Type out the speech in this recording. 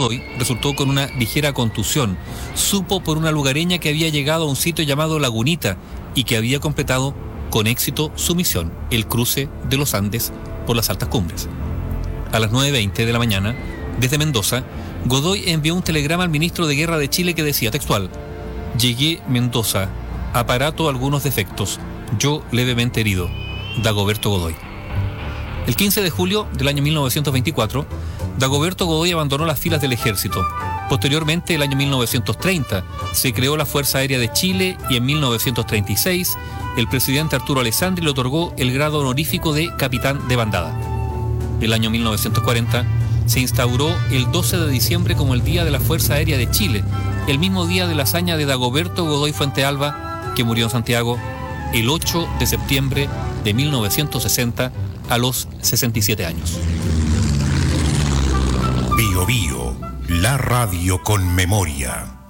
Godoy resultó con una ligera contusión. Supo por una lugareña que había llegado a un sitio llamado Lagunita y que había completado con éxito su misión, el cruce de los Andes por las altas cumbres. A las 9:20 de la mañana, desde Mendoza, Godoy envió un telegrama al ministro de Guerra de Chile que decía textual: «Llegué Mendoza, aparato algunos defectos, yo levemente herido, Dagoberto Godoy». El 15 de julio del año 1924, Dagoberto Godoy abandonó las filas del ejército. Posteriormente, el año 1930, se creó la Fuerza Aérea de Chile y en 1936, el presidente Arturo Alessandri le otorgó el grado honorífico de capitán de bandada. El año 1940 se instauró el 12 de diciembre como el Día de la Fuerza Aérea de Chile, el mismo día de la hazaña de Dagoberto Godoy Fuentealba, que murió en Santiago el 8 de septiembre de 1960 a los 67 años. Bio Bio, la radio con memoria.